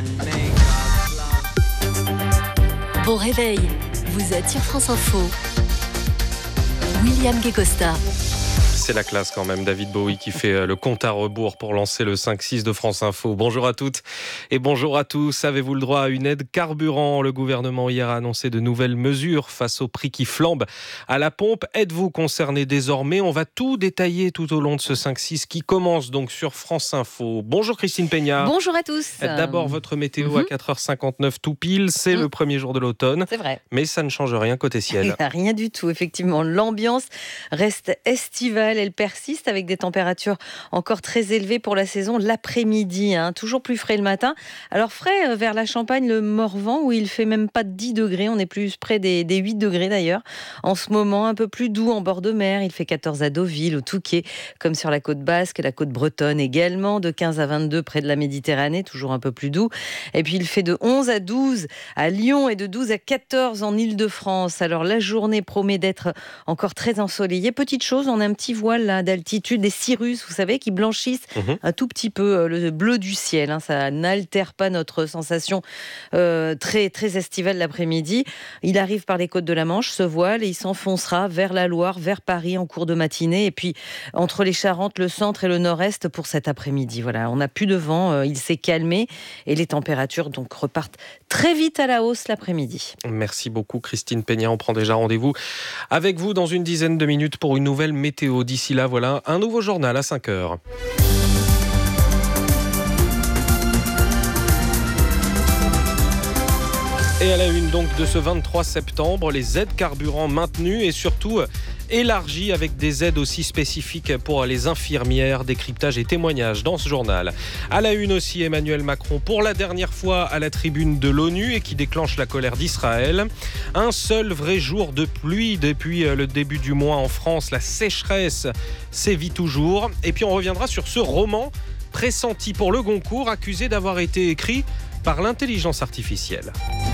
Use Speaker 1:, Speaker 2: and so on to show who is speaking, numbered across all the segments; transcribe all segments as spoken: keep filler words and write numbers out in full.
Speaker 1: Bon réveil, vous êtes sur France Info. William Guécosta.
Speaker 2: C'est la classe quand même, David Bowie qui fait le compte à rebours pour lancer le cinq six de France Info. Bonjour à toutes et bonjour à tous. Avez-vous le droit à une aide carburant ? Le gouvernement hier a annoncé de nouvelles mesures face au prix qui flambe à la pompe. Êtes-vous concerné désormais ? On va tout détailler tout au long de ce cinq six qui commence donc sur France Info. Bonjour Christine Peña.
Speaker 3: Bonjour à tous.
Speaker 2: D'abord votre météo
Speaker 3: mm-hmm.
Speaker 2: à quatre heures cinquante-neuf tout pile. C'est mm. le premier jour de l'automne.
Speaker 3: C'est vrai.
Speaker 2: Mais ça ne change rien côté ciel.
Speaker 3: Rien du tout, effectivement. L'ambiance reste estivale. Elle persiste avec des températures encore très élevées pour la saison. L'après-midi, hein, toujours plus frais le matin. Alors frais vers la Champagne, le Morvan, où il fait même pas dix degrés. On est plus près des, des huit degrés d'ailleurs. En ce moment, un peu plus doux en bord de mer. Il fait quatorze à Deauville, au Touquet, comme sur la côte basque, la côte bretonne également, de quinze à vingt-deux près de la Méditerranée, toujours un peu plus doux. Et puis il fait de onze à douze à Lyon et de douze à quatorze en Île-de-France. Alors la journée promet d'être encore très ensoleillée. Petite chose, on a un petit voile là, d'altitude, des cirrus, vous savez, qui blanchissent mmh. un tout petit peu le bleu du ciel. Hein. Ça n'altère pas notre sensation euh, très, très estivale l'après-midi. Il arrive par les côtes de la Manche, ce voile, et il s'enfoncera vers la Loire, vers Paris en cours de matinée. Et puis, entre les Charentes, le centre et le nord-est pour cet après-midi. Voilà, on n'a plus de vent, euh, il s'est calmé et les températures donc repartent très vite à la hausse l'après-midi.
Speaker 2: Merci beaucoup Christine Peña. On prend déjà rendez-vous avec vous dans une dizaine de minutes pour une nouvelle météo. D'ici là, voilà un nouveau journal à cinq heures. Et à la une donc de ce vingt-trois septembre, les aides carburant maintenues et surtout élargies avec des aides aussi spécifiques pour les infirmières, décryptage et témoignages dans ce journal. À la une aussi, Emmanuel Macron pour la dernière fois à la tribune de l'ONU et qui déclenche la colère d'Israël. Un seul vrai jour de pluie depuis le début du mois en France, la sécheresse sévit toujours. Et puis on reviendra sur ce roman pressenti pour le Goncourt, accusé d'avoir été écrit par l'intelligence artificielle.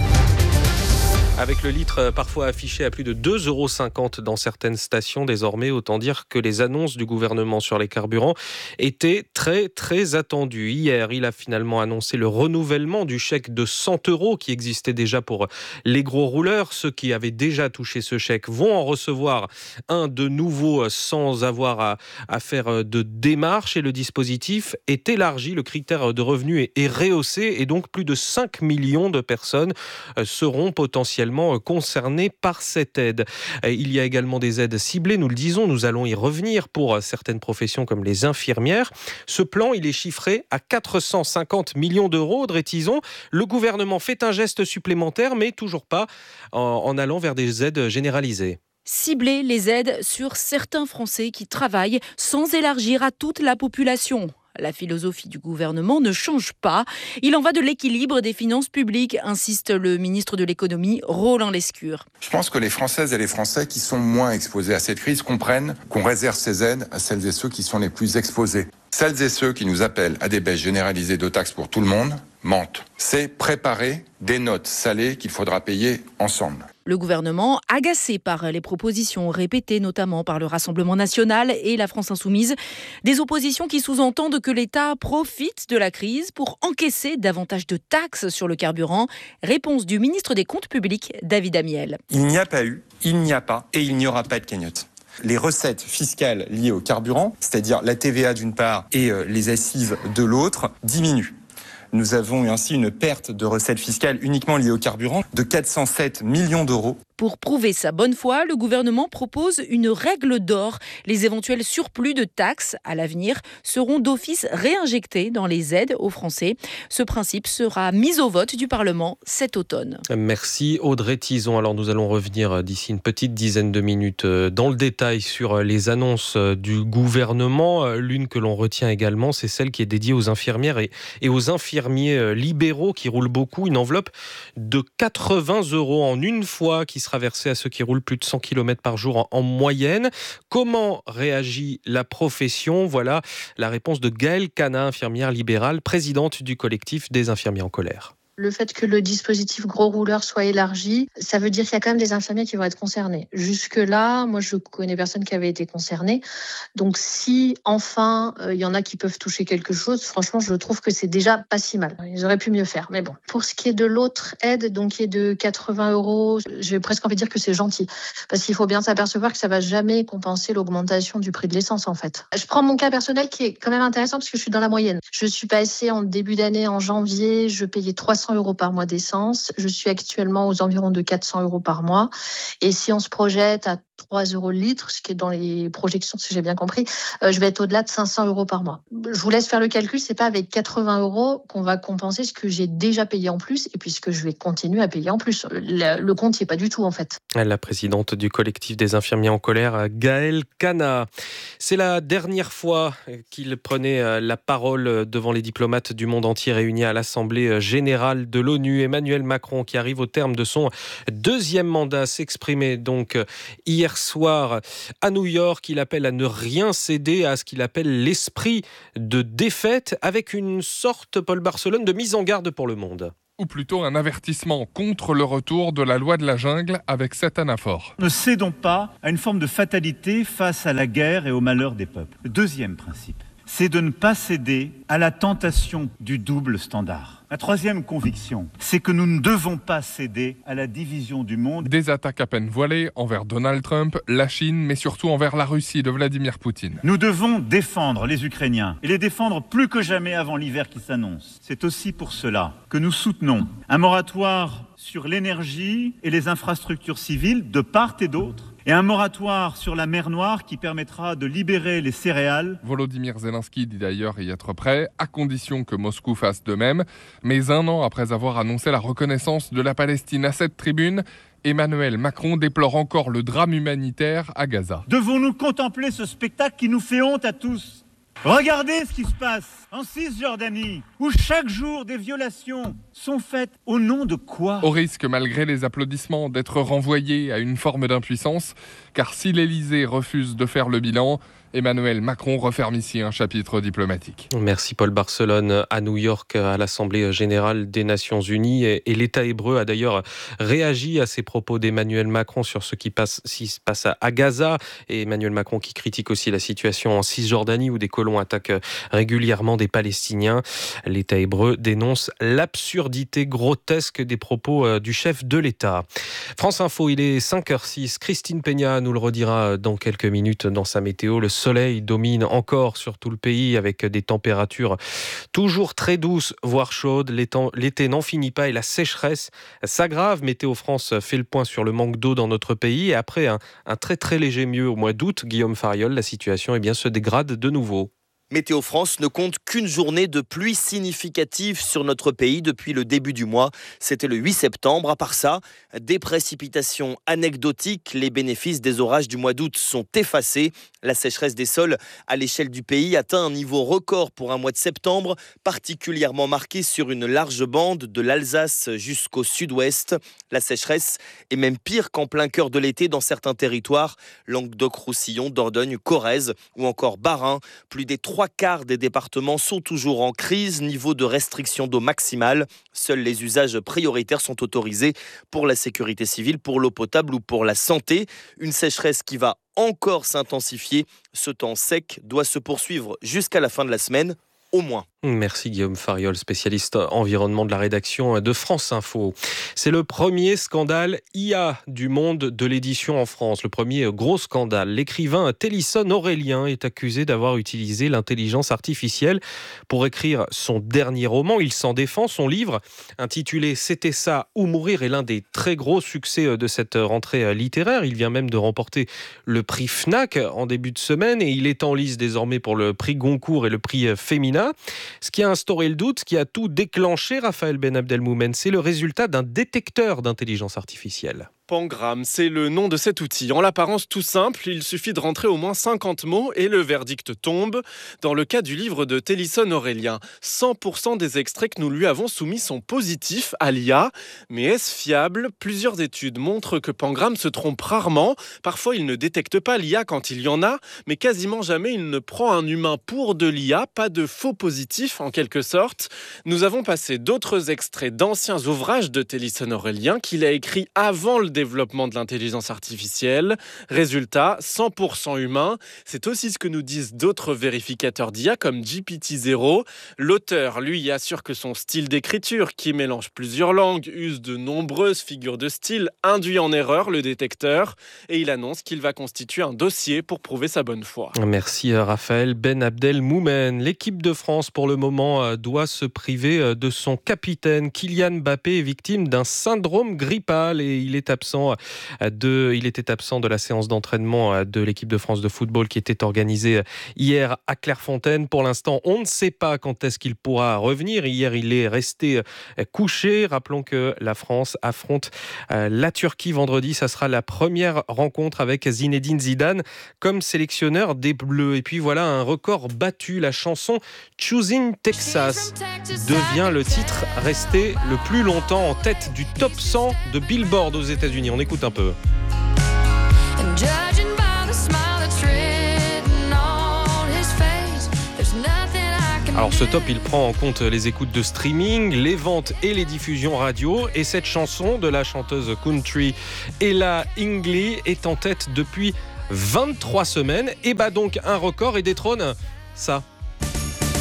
Speaker 2: Avec le litre parfois affiché à plus de deux euros cinquante dans certaines stations désormais, autant dire que les annonces du gouvernement sur les carburants étaient très très attendues. Hier, il a finalement annoncé le renouvellement du chèque de cent euros qui existait déjà pour les gros rouleurs. Ceux qui avaient déjà touché ce chèque vont en recevoir un de nouveau sans avoir à, à faire de démarche et le dispositif est élargi. Le critère de revenu est, est rehaussé et donc plus de cinq millions de personnes seront potentiellement concernés par cette aide. Il y a également des aides ciblées, nous le disons, nous allons y revenir pour certaines professions comme les infirmières. Ce plan, il est chiffré à quatre cent cinquante millions d'euros, Audrey Tizon. Le gouvernement fait un geste supplémentaire, mais toujours pas en, en allant vers des aides généralisées.
Speaker 4: Cibler les aides sur certains Français qui travaillent sans élargir à toute la population. La philosophie du gouvernement ne change pas. Il en va de l'équilibre des finances publiques, insiste le ministre de l'économie, Roland Lescure.
Speaker 5: Je pense que les Françaises et les Français qui sont moins exposés à cette crise comprennent qu'on réserve ces aides à celles et ceux qui sont les plus exposés. Celles et ceux qui nous appellent à des baisses généralisées de taxes pour tout le monde mentent. C'est préparer des notes salées qu'il faudra payer ensemble.
Speaker 4: Le gouvernement, agacé par les propositions répétées notamment par le Rassemblement national et la France insoumise, des oppositions qui sous-entendent que l'État profite de la crise pour encaisser davantage de taxes sur le carburant. Réponse du ministre des Comptes publics, David Amiel.
Speaker 6: Il n'y a pas eu, il n'y a pas et il n'y aura pas de cagnotte. Les recettes fiscales liées au carburant, c'est-à-dire la T V A d'une part et les assises de l'autre, diminuent. Nous avons eu ainsi une perte de recettes fiscales uniquement liées au carburant de quatre cent sept millions d'euros.
Speaker 4: Pour prouver sa bonne foi, le gouvernement propose une règle d'or. Les éventuels surplus de taxes à l'avenir seront d'office réinjectés dans les aides aux Français. Ce principe sera mis au vote du Parlement cet automne.
Speaker 2: Merci Audrey Tizon. Alors nous allons revenir d'ici une petite dizaine de minutes dans le détail sur les annonces du gouvernement. L'une que l'on retient également, c'est celle qui est dédiée aux infirmières et, et aux infirmiers libéraux qui roulent beaucoup. Une enveloppe de quatre-vingts euros en une fois qui sera versée à ceux qui roulent plus de cent kilomètres par jour en, en moyenne. Comment réagit la profession ? Voilà la réponse de Gaëlle Cana, infirmière libérale, présidente du collectif des infirmiers en colère.
Speaker 7: Le fait que le dispositif gros rouleur soit élargi, ça veut dire qu'il y a quand même des infirmiers qui vont être concernés. Jusque-là, moi, je connais personne qui avait été concerné. Donc, si enfin, il euh, y en a qui peuvent toucher quelque chose, franchement, je trouve que c'est déjà pas si mal. Ils auraient pu mieux faire, mais bon. Pour ce qui est de l'autre aide, donc qui est de quatre-vingts euros, je vais presque envie de dire que c'est gentil. Parce qu'il faut bien s'apercevoir que ça va jamais compenser l'augmentation du prix de l'essence, en fait. Je prends mon cas personnel qui est quand même intéressant parce que je suis dans la moyenne. Je suis passée en début d'année, en janvier, je payais trois cents euros par mois d'essence. Je suis actuellement aux environs de quatre cents euros par mois. Et si on se projette à trois euros le litre, ce qui est dans les projections, si j'ai bien compris, euh, je vais être au-delà de cinq cents euros par mois. Je vous laisse faire le calcul, c'est pas avec quatre-vingts euros qu'on va compenser ce que j'ai déjà payé en plus et puis ce que je vais continuer à payer en plus. Le, le compte n'y est pas du tout, en fait.
Speaker 2: La présidente du collectif des infirmiers en colère, Gaëlle Cana. C'est la dernière fois qu'il prenait la parole devant les diplomates du monde entier réunis à l'Assemblée générale de l'ONU. Emmanuel Macron, qui arrive au terme de son deuxième mandat, s'exprimait donc hier soir à New York. Il appelle à ne rien céder à ce qu'il appelle l'esprit de défaite, avec une sorte, Paul Barcelone, de mise en garde pour le monde.
Speaker 8: Ou plutôt un avertissement contre le retour de la loi de la jungle avec cette anaphore.
Speaker 9: Ne cédons pas à une forme de fatalité face à la guerre et au malheur des peuples. Le deuxième principe, c'est de ne pas céder à la tentation du double standard. La troisième conviction, c'est que nous ne devons pas céder à la division du monde.
Speaker 8: Des attaques à peine voilées envers Donald Trump, la Chine, mais surtout envers la Russie de Vladimir Poutine.
Speaker 9: Nous devons défendre les Ukrainiens et les défendre plus que jamais avant l'hiver qui s'annonce. C'est aussi pour cela que nous soutenons un moratoire sur l'énergie et les infrastructures civiles de part et d'autre, et un moratoire sur la mer Noire qui permettra de libérer les céréales.
Speaker 8: Volodymyr Zelensky dit d'ailleurs y être prêt, à condition que Moscou fasse de même. Mais un an après avoir annoncé la reconnaissance de la Palestine à cette tribune, Emmanuel Macron déplore encore le drame humanitaire à Gaza.
Speaker 9: Devons-nous contempler ce spectacle qui nous fait honte à tous ? Regardez ce qui se passe en Cisjordanie, où chaque jour des violations sont faites au nom de quoi ?
Speaker 8: Au risque, malgré les applaudissements, d'être renvoyé à une forme d'impuissance, car si l'Élysée refuse de faire le bilan, Emmanuel Macron referme ici un chapitre diplomatique.
Speaker 2: Merci Paul Barcelone. À New York, à l'Assemblée générale des Nations Unies, et l'État hébreu a d'ailleurs réagi à ces propos d'Emmanuel Macron sur ce qui passe, ce qui se passe à Gaza, et Emmanuel Macron qui critique aussi la situation en Cisjordanie où des colons attaquent régulièrement des Palestiniens. L'État hébreu dénonce l'absurdité grotesque des propos du chef de l'État. France Info, il est cinq heures six. Christine Peña nous le redira dans quelques minutes dans sa météo. Le soleil domine encore sur tout le pays avec des températures toujours très douces, voire chaudes. L'été n'en finit pas et la sécheresse s'aggrave. Météo France fait le point sur le manque d'eau dans notre pays. Et après un, un très très léger mieux au mois d'août, Guillaume Fariol, la situation eh bien, se dégrade de nouveau.
Speaker 10: Météo France ne compte qu'une journée de pluie significative sur notre pays depuis le début du mois. C'était le huit septembre. À part ça, des précipitations anecdotiques. Les bénéfices des orages du mois d'août sont effacés. La sécheresse des sols à l'échelle du pays atteint un niveau record pour un mois de septembre, particulièrement marqué sur une large bande de l'Alsace jusqu'au sud-ouest. La sécheresse est même pire qu'en plein cœur de l'été dans certains territoires. Languedoc-Roussillon, Dordogne, Corrèze ou encore Bas-Rhin. Plus des trois quarts des départements sont toujours en crise, niveau de restriction d'eau maximale. Seuls les usages prioritaires sont autorisés pour la sécurité civile, pour l'eau potable ou pour la santé. Une sécheresse qui va encore s'intensifier. Ce temps sec doit se poursuivre jusqu'à la fin de la semaine, au moins.
Speaker 2: Merci Guillaume Fariol, spécialiste environnement de la rédaction de France Info. C'est le premier scandale I A du monde de l'édition en France. Le premier gros scandale. L'écrivain Télisson Aurélien est accusé d'avoir utilisé l'intelligence artificielle pour écrire son dernier roman. Il s'en défend. Son livre, intitulé « C'était ça ou mourir » est l'un des très gros succès de cette rentrée littéraire. Il vient même de remporter le prix Fnac en début de semaine et il est en lice désormais pour le prix Goncourt et le prix Femina. Ce qui a instauré le doute, ce qui a tout déclenché, Raphaël Ben Abdelmoumen, c'est le résultat d'un détecteur d'intelligence artificielle.
Speaker 11: Pangram, c'est le nom de cet outil. En l'apparence tout simple, il suffit de rentrer au moins cinquante mots et le verdict tombe. Dans le cas du livre de Télisson Aurélien, cent pour cent des extraits que nous lui avons soumis sont positifs à l'I A. Mais est-ce fiable ? Plusieurs études montrent que Pangram se trompe rarement. Parfois, il ne détecte pas l'I A quand il y en a, mais quasiment jamais il ne prend un humain pour de l'I A, pas de faux positifs en quelque sorte. Nous avons passé d'autres extraits d'anciens ouvrages de Télisson Aurélien qu'il a écrits avant le développement de l'intelligence artificielle. Résultat, cent pour cent humain. C'est aussi ce que nous disent d'autres vérificateurs d'I A comme G P T zéro. L'auteur, lui, assure que son style d'écriture, qui mélange plusieurs langues, use de nombreuses figures de style, induit en erreur le détecteur. Et il annonce qu'il va constituer un dossier pour prouver sa bonne foi.
Speaker 2: Merci Raphaël. Ben Abdelmoumen. L'équipe de France, pour le moment, doit se priver de son capitaine. Kylian Mbappé est victime d'un syndrome grippal et il est absent de, il était absent de la séance d'entraînement de l'équipe de France de football qui était organisée hier à Clairefontaine. Pour l'instant, on ne sait pas quand est-ce qu'il pourra revenir. Hier, il est resté couché. Rappelons que la France affronte la Turquie vendredi. Ça sera la première rencontre avec Zinedine Zidane comme sélectionneur des Bleus. Et puis voilà un record battu. La chanson Choosing Texas devient le titre resté le plus longtemps en tête du top cent de Billboard aux États-Unis. On écoute un peu. Alors ce top, il prend en compte les écoutes de streaming, les ventes et les diffusions radio. Et cette chanson de la chanteuse country Ella Ingley est en tête depuis vingt-trois semaines. Et bat donc un record et détrône ça.